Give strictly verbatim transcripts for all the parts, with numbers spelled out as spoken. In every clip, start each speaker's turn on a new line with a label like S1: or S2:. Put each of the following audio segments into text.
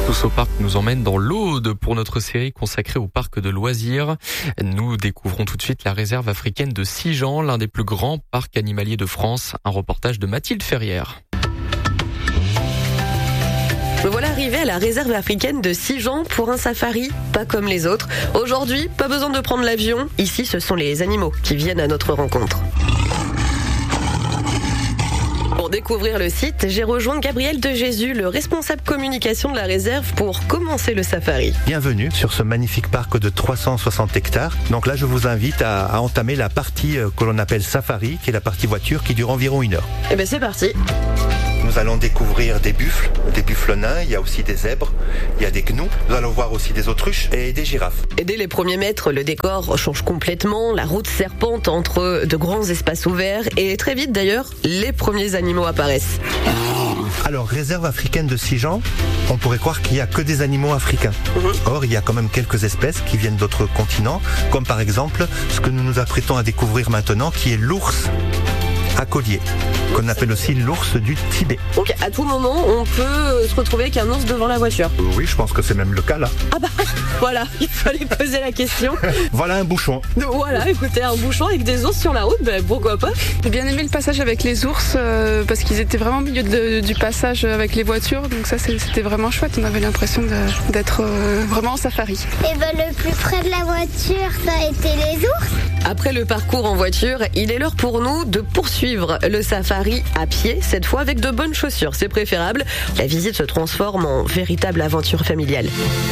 S1: Tous au parc nous emmène dans l'Aude pour notre série consacrée au parc de loisirs. Nous découvrons tout de suite la réserve africaine de Sigean, l'un des plus grands parcs animaliers de France. Un reportage de Mathilde Ferrière.
S2: Me voilà arrivé à la réserve africaine de Sigean pour un safari, pas comme les autres. Aujourd'hui, pas besoin de prendre l'avion. Ici, ce sont les animaux qui viennent à notre rencontre. Pour découvrir le site, j'ai rejoint Gabriel de Jésus, le responsable communication de la réserve, pour commencer le safari.
S3: Bienvenue sur ce magnifique parc de trois cent soixante hectares. Donc là, je vous invite à, à entamer la partie que l'on appelle safari, qui est la partie voiture, qui dure environ une heure.
S2: Eh bien, c'est parti.
S3: Nous allons découvrir des buffles, des buffles nains, il y a aussi des zèbres, il y a des gnous, nous allons voir aussi des autruches et des girafes.
S2: Et dès les premiers mètres, le décor change complètement, la route serpente entre de grands espaces ouverts et très vite d'ailleurs, les premiers animaux apparaissent.
S3: Alors, réserve africaine de Sigean, on pourrait croire qu'il n'y a que des animaux africains. Or, il y a quand même quelques espèces qui viennent d'autres continents, comme par exemple ce que nous nous apprêtons à découvrir maintenant, qui est l'ours à collier, qu'on appelle aussi l'ours du Tibet.
S2: Donc à tout moment, on peut se retrouver avec un ours devant la voiture.
S3: Oui, je pense que c'est même le cas là.
S2: Ah bah voilà, il fallait poser la question.
S3: Voilà un bouchon.
S2: Donc, voilà, écoutez, un bouchon avec des ours sur la route, ben pourquoi pas.
S4: J'ai bien aimé le passage avec les ours euh, parce qu'ils étaient vraiment au milieu de, du passage avec les voitures, donc ça c'était vraiment chouette. On avait l'impression de, d'être euh, vraiment en safari.
S5: Et ben le plus près de la voiture, ça a été les ours.
S2: Après le parcours en voiture, il est l'heure pour nous de poursuivre le safari à pied, cette fois avec de bonnes chaussures, c'est préférable. La visite se transforme en véritable aventure familiale.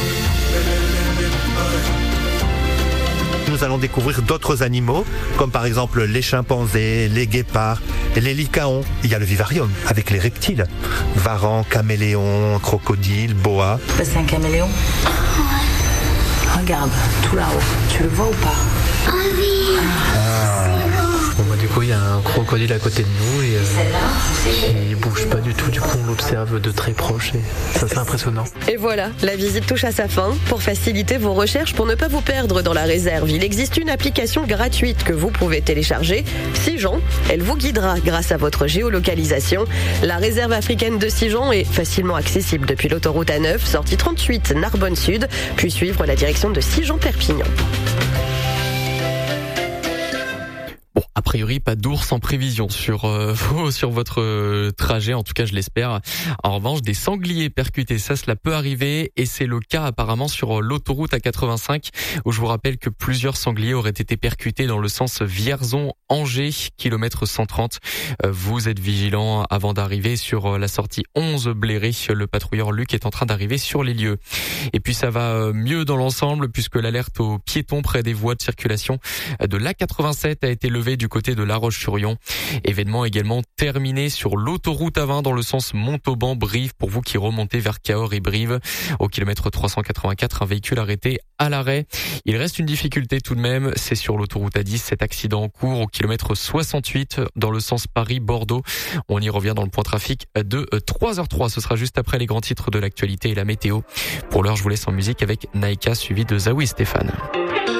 S3: Nous allons découvrir d'autres animaux, comme par exemple les chimpanzés, les guépards, les lycaons. Il y a le vivarium avec les reptiles. Varans, caméléons, crocodiles, boas.
S6: C'est un caméléon. Ouais. Regarde, tout là-haut. Tu le vois ou pas?
S5: Oh oui.
S6: Ah.
S7: Bon, bah, du coup, il y a un crocodile à côté de nous et euh, il bouge pas du tout. Du coup, on l'observe de très proche et ça, c'est impressionnant.
S2: Et voilà, la visite touche à sa fin. Pour faciliter vos recherches, pour ne pas vous perdre dans la réserve, il existe une application gratuite que vous pouvez télécharger. Sigean, elle vous guidera grâce à votre géolocalisation. La réserve africaine de Sigean est facilement accessible depuis l'autoroute A neuf, sortie trente-huit Narbonne Sud, puis suivre la direction de Sigean-Perpignan.
S1: Bon, a priori, pas d'ours en prévision sur euh, sur votre euh, trajet, en tout cas je l'espère. En revanche, des sangliers percutés, ça cela peut arriver et c'est le cas apparemment sur l'autoroute A quatre-vingt-cinq où je vous rappelle que plusieurs sangliers auraient été percutés dans le sens Vierzon-Angers, kilomètre cent trente. Euh, vous êtes vigilants avant d'arriver sur la sortie onze Bléré. Le patrouilleur Luc est en train d'arriver sur les lieux. Et puis ça va mieux dans l'ensemble puisque l'alerte aux piétons près des voies de circulation de l'A quatre-vingt-sept a été levée du côté de La Roche-sur-Yon. Événement également terminé sur l'autoroute A vingt dans le sens Montauban-Brive pour vous qui remontez vers Cahors et Brive. Au kilomètre trois cent quatre-vingt-quatre, un véhicule arrêté à l'arrêt. Il reste une difficulté tout de même, c'est sur l'autoroute A dix, cet accident en cours au kilomètre soixante-huit dans le sens Paris-Bordeaux. On y revient dans le point trafic de trois heures trois. Ce sera juste après les grands titres de l'actualité et la météo. Pour l'heure, je vous laisse en musique avec Naïka suivi de Zawi et Stéphane.